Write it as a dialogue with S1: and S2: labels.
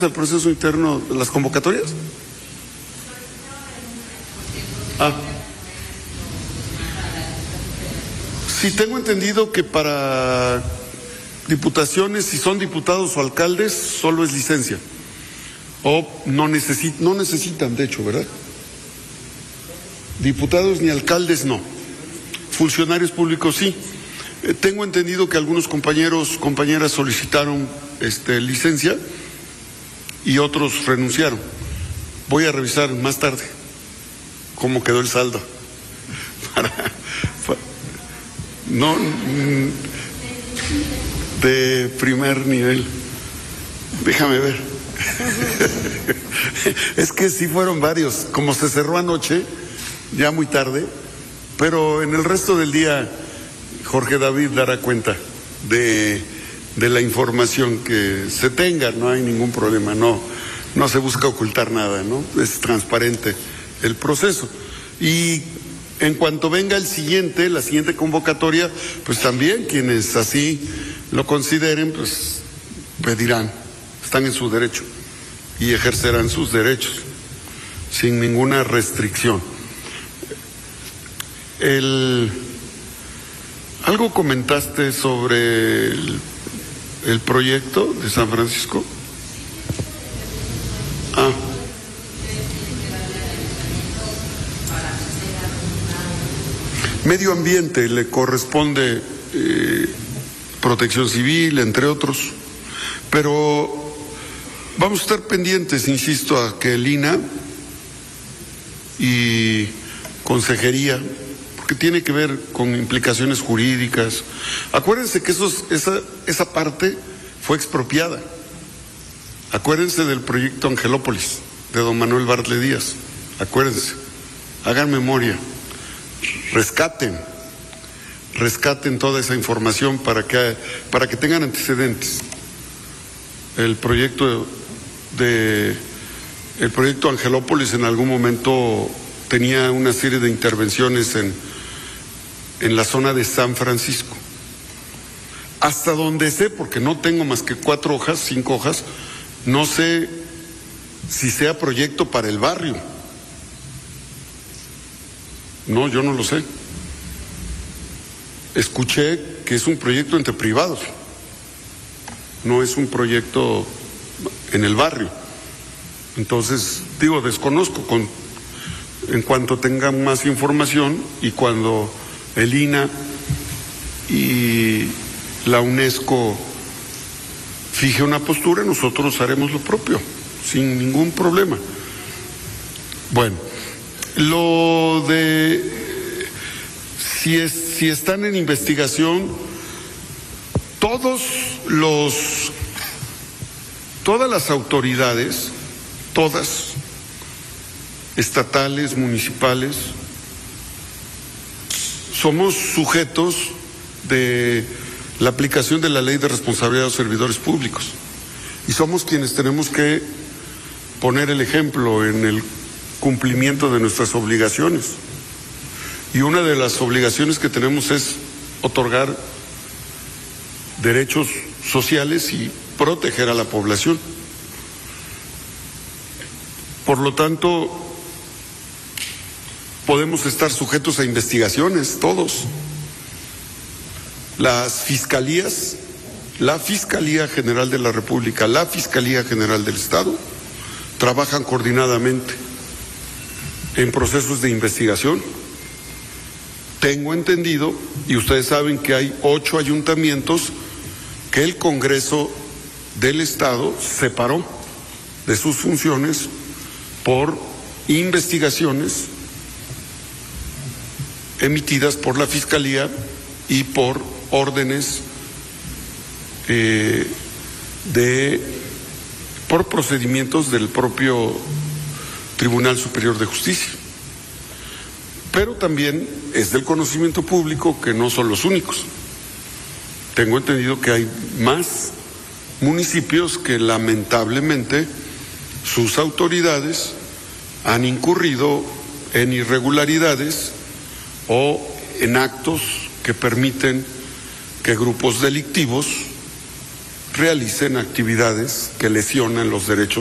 S1: el proceso interno de las convocatorias? Sí, tengo entendido que para diputaciones, si son diputados o alcaldes, solo es licencia. O no necesitan, de hecho, ¿verdad? Diputados ni alcaldes no. Funcionarios públicos sí. Tengo entendido que algunos compañeras solicitaron licencia y otros renunciaron. Voy a revisar más tarde cómo quedó el saldo. No, de primer nivel. Déjame ver. Es que sí fueron varios. Como se cerró anoche, ya muy tarde, pero en el resto del día Jorge David dará cuenta de la información que se tenga. No hay ningún problema, no se busca ocultar nada, ¿no? Es transparente el proceso. Y en cuanto venga la siguiente convocatoria, pues también quienes así lo consideren, pues pedirán, están en su derecho y ejercerán sus derechos sin ninguna restricción. ¿Algo comentaste sobre el proyecto de San Francisco? Medio ambiente le corresponde protección civil, entre otros, pero vamos a estar pendientes, insisto, a que el INAH y Consejería, porque tiene que ver con implicaciones jurídicas. Acuérdense que esa parte fue expropiada. Acuérdense del proyecto Angelópolis de don Manuel Bartlett Díaz. Acuérdense, hagan memoria, rescaten toda esa información para que tengan antecedentes. El proyecto Angelópolis en algún momento tenía una serie de intervenciones en la zona de San Francisco. Hasta donde sé, porque no tengo más que 5 hojas, no sé si sea proyecto para el barrio. No, yo no lo sé. Escuché que es un proyecto entre privados, no es un proyecto en el barrio. Entonces, desconozco. En cuanto tenga más información y cuando el INAH y la UNESCO fije una postura, nosotros haremos lo propio, sin ningún problema. Bueno, lo de si están en investigación, todas las autoridades, todas, estatales, municipales, somos sujetos de la aplicación de la Ley de Responsabilidad de los Servidores Públicos y somos quienes tenemos que poner el ejemplo en el cumplimiento de nuestras obligaciones. Y una de las obligaciones que tenemos es otorgar derechos sociales y proteger a la población. Por lo tanto, podemos estar sujetos a investigaciones, todos. Las fiscalías, la Fiscalía General de la República, la Fiscalía General del Estado, trabajan coordinadamente en procesos de investigación. Tengo entendido, y ustedes saben que hay 8 ayuntamientos que el Congreso del Estado separó de sus funciones por investigaciones emitidas por la Fiscalía y por órdenes por procedimientos del propio Tribunal Superior de Justicia. Pero también es del conocimiento público que no son los únicos. Tengo entendido que hay más municipios que lamentablemente sus autoridades han incurrido en irregularidades o en actos que permiten que grupos delictivos realicen actividades que lesionan los derechos